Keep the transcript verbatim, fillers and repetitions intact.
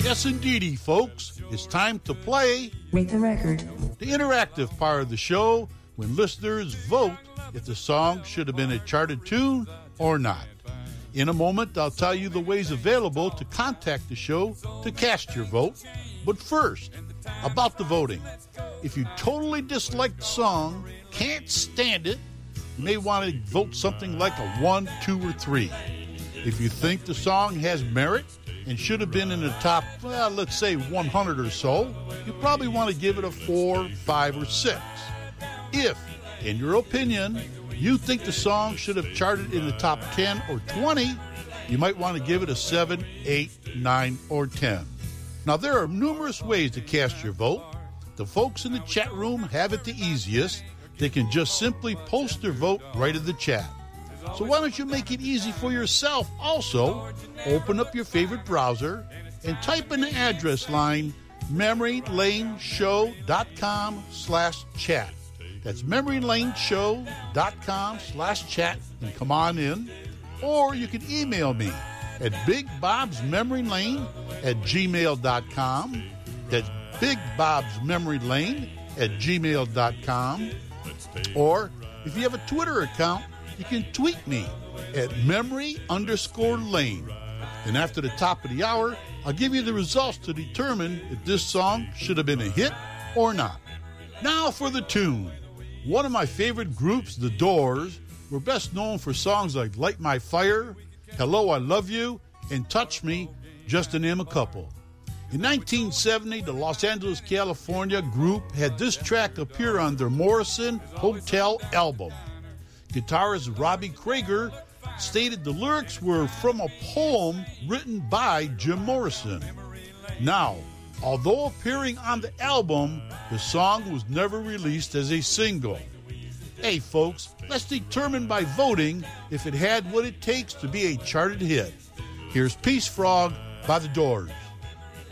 Yes, indeedy, folks. It's time to play Rate the Record, the interactive part of the show when listeners vote if the song should have been a charted tune or not. In a moment, I'll tell you the ways available to contact the show to cast your vote. But first, about the voting. If you totally dislike the song, can't stand it, you may want to vote something like a one, two, or three. If you think the song has merit and should have been in the top, well, let's say one hundred or so, you probably want to give it a four, five, or six. If, in your opinion, you think the song should have charted in the top ten or twenty, you might want to give it a seven, eight, nine, or ten. Now, there are numerous ways to cast your vote. The folks in the chat room have it the easiest. They can just simply post their vote right in the chat. So why don't you make it easy for yourself also? Open up your favorite browser and type in the address line memorylaneshow.com slash chat. That's memorylaneshow.com slash chat and come on in. Or you can email me at bigbobsmemorylane at gmail.com. That's bigbobsmemorylane at gmail.com. Or if you have a Twitter account, you can tweet me at memory underscore lane. And after the top of the hour, I'll give you the results to determine if this song should have been a hit or not. Now for the tune. One of my favorite groups, The Doors, were best known for songs like Light My Fire, Hello, I Love You, and Touch Me, just to name a couple. In nineteen seventy, the Los Angeles, California group had this track appear on their Morrison Hotel album. Guitarist Robbie Krieger stated the lyrics were from a poem written by Jim Morrison. Now, although appearing on the album, the song was never released as a single. Hey folks, let's determine by voting if it had what it takes to be a charted hit. Here's Peace Frog by The Doors.